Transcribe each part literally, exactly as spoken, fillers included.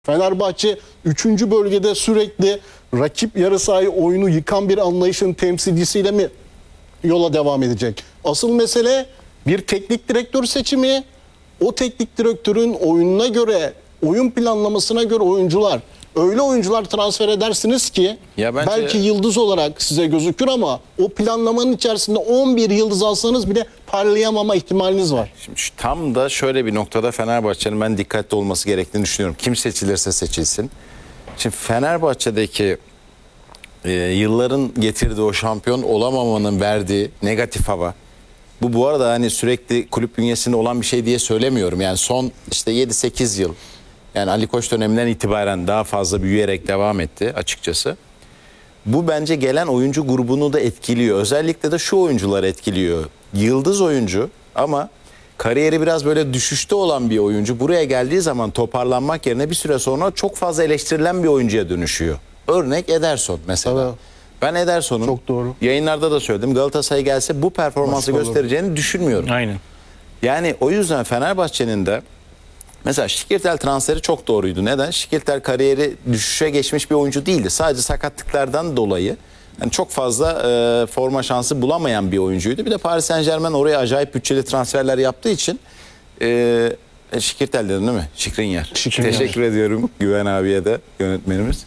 Fenerbahçe üçüncü bölgede sürekli rakip yarı sahayı oyunu yıkan bir anlayışın temsilcisiyle mi yola devam edecek? Asıl mesele bir teknik direktör seçimi. O teknik direktörün oyununa göre, oyun planlamasına göre oyuncular, öyle oyuncular transfer edersiniz ki Ya bence... belki yıldız olarak size gözükür ama o planlamanın içerisinde on bir yıldız alsanız bile parlayamama ihtimaliniz var. Şimdi tam da şöyle bir noktada Fenerbahçe'nin ben dikkatli olması gerektiğini düşünüyorum. Kim seçilirse seçilsin. Şimdi Fenerbahçe'deki e, yılların getirdiği o şampiyon olamamanın verdiği negatif hava. Bu bu arada hani sürekli kulüp bünyesinde olan bir şey diye söylemiyorum. Yani son işte yedi sekiz yıl, yani Ali Koç döneminden itibaren daha fazla büyüyerek devam etti açıkçası. Bu bence gelen oyuncu grubunu da etkiliyor. Özellikle de şu oyuncular etkiliyor. Yıldız oyuncu ama kariyeri biraz böyle düşüşte olan bir oyuncu buraya geldiği zaman toparlanmak yerine bir süre sonra çok fazla eleştirilen bir oyuncuya dönüşüyor. Örnek Ederson mesela. Evet. Ben Ederson'un Çok doğru. yayınlarda da söyledim. Galatasaray gelse bu performansı Başka göstereceğini olur. düşünmüyorum. Aynen. Yani o yüzden Fenerbahçe'nin de mesela Şikirtel transferi çok doğruydu. Neden? Şikirtel kariyeri düşüşe geçmiş bir oyuncu değildi. Sadece sakatlıklardan dolayı yani çok fazla e, forma şansı bulamayan bir oyuncuydu. Bir de Paris Saint-Germain oraya acayip bütçeli transferler yaptığı için e, Şikirtel dedin değil mi? Şikrinyer. Şikrinyer. Teşekkür ediyorum Güven abiye de, yönetmenimiz.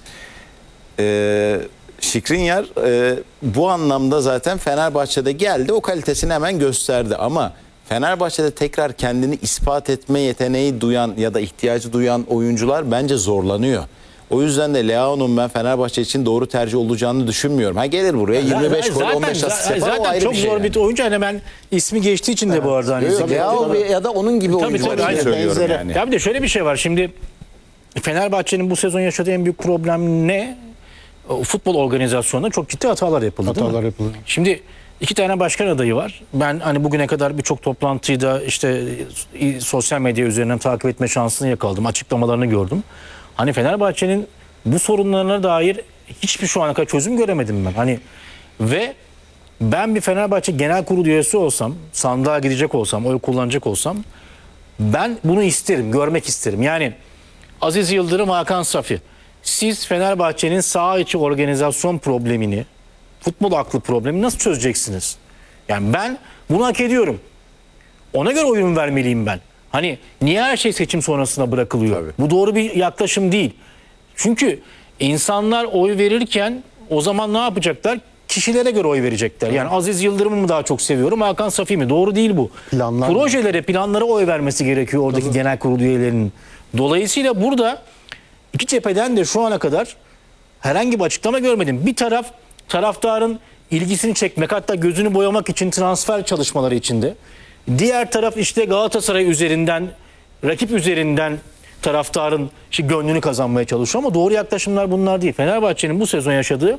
E, Şikrinyer e, bu anlamda zaten Fenerbahçe'de geldi. O kalitesini hemen gösterdi ama Fenerbahçe'de tekrar kendini ispat etme yeteneği duyan ya da ihtiyacı duyan oyuncular bence zorlanıyor. O yüzden de Leao'nun ben Fenerbahçe için doğru tercih olacağını düşünmüyorum. Ha gelir buraya yirmi beş gol on beş asist yapar, zaten o ayrı çok bir şey. zor Yani. bir oyuncu. Hani ben ismi geçtiği için de bu arada. Hani Yok, Leao ya da onun gibi Tabii, oyuncular tabii, için aynen. söylüyorum Benzeri. yani. Ya bir de şöyle bir şey var. Şimdi Fenerbahçe'nin bu sezon yaşadığı en büyük problem ne? O futbol organizasyonunda çok ciddi hatalar yapıldı değil mi? Hatalar yapılıyor. Şimdi iki tane başkan adayı var. Ben hani bugüne kadar birçok toplantıyı da işte e, sosyal medya üzerinden takip etme şansını yakaladım. Açıklamalarını gördüm. Hani Fenerbahçe'nin bu sorunlarına dair hiçbir şu ana kadar çözüm göremedim ben. Hani ve ben bir Fenerbahçe Genel Kurulu üyesi olsam, sandığa gidecek olsam, oy kullanacak olsam ben bunu isterim, görmek isterim. Yani Aziz Yıldırım, Hakan Safi, siz Fenerbahçe'nin saha içi organizasyon problemini, futbol aklı problemini nasıl çözeceksiniz? Yani ben bunu hak ediyorum. Ona göre oyun vermeliyim ben. Hani niye her şey seçim sonrasına bırakılıyor? Tabii. Bu doğru bir yaklaşım değil. Çünkü insanlar oy verirken o zaman ne yapacaklar? Kişilere göre oy verecekler. Yani Aziz Yıldırım'ı mı daha çok seviyorum, Hakan Safi mi? Doğru değil bu. Planlar Projelere, planlara oy vermesi gerekiyor oradaki Tabii. genel kurul üyelerinin. Dolayısıyla burada iki cepheden de şu ana kadar herhangi bir açıklama görmedim. Bir taraf taraftarın ilgisini çekmek, hatta gözünü boyamak için transfer çalışmaları içinde. Diğer taraf işte Galatasaray üzerinden, rakip üzerinden taraftarın işte gönlünü kazanmaya çalışıyor ama doğru yaklaşımlar bunlar değil. Fenerbahçe'nin bu sezon yaşadığı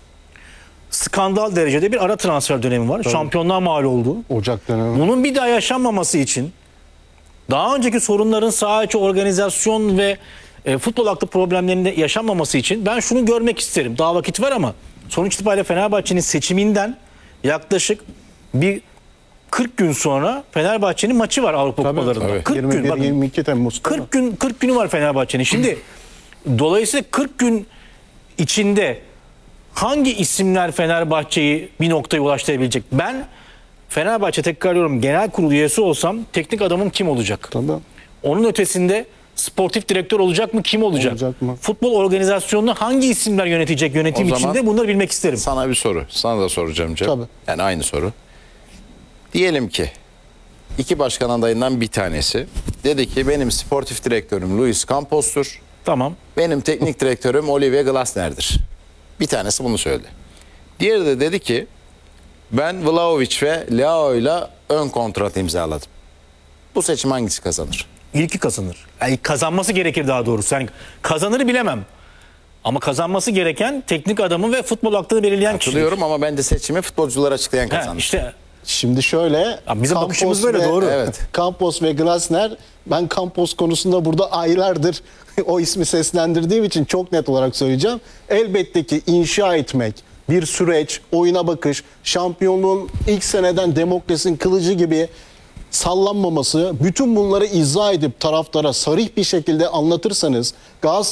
skandal derecede bir ara transfer dönemi var. Şampiyonluğa mal oldu. Ocak dönemi. Bunun bir daha yaşanmaması için daha önceki sorunların saha içi organizasyon ve e, futbol aklı problemlerinde yaşanmaması için ben şunu görmek isterim. Daha vakit var ama sonuç itibariyle Fenerbahçe'nin seçiminden yaklaşık bir kırk gün sonra Fenerbahçe'nin maçı var Avrupa Tabii, Kupalarında. tabii. kırk gün. yirmi bir Bakın, yirmi iki Temmuz. kırk gün kırk günü var Fenerbahçe'nin. Şimdi dolayısıyla kırk gün içinde hangi isimler Fenerbahçe'yi bir noktaya ulaştırabilecek? Ben Fenerbahçe, tekrarlıyorum, genel kurul üyesi olsam teknik adamım kim olacak? Tabii. Onun ötesinde sportif direktör olacak mı? Kim olacak? Olacak mı? Futbol organizasyonunu hangi isimler yönetecek yönetim O zaman- içinde? Bunları bilmek isterim. Sana bir soru. Sana da soracağım Cem. Tabii. Yani aynı soru. Diyelim ki iki başkan adayından bir tanesi dedi ki benim sportif direktörüm Luis Campos'tur. Tamam. Benim teknik direktörüm Olivier Glasner'dir. Bir tanesi bunu söyledi. Diğeri de dedi ki ben Vlahovic ve Leao'yla ön kontrat imzaladım. Bu seçim hangisi kazanır? İlki kazanır. Yani kazanması gerekir daha doğrusu. Yani kazanırı bilemem. Ama kazanması gereken teknik adamı ve futbol aklını belirleyen kişi. Katılıyorum ama bence seçimi futbolcular açıklayan kazanır. İşte Şimdi şöyle. Ya bizim Campos bakışımız böyle, ve- doğru. Evet. Campos ve Glasner, ben Campos konusunda burada aylardır o ismi seslendirdiğim için çok net olarak söyleyeceğim. Elbette ki inşa etmek, bir süreç, oyuna bakış, şampiyonluğun ilk seneden Demokles'in kılıcı gibi sallanmaması, bütün bunları izah edip taraftara sarih bir şekilde anlatırsanız, Galatasaray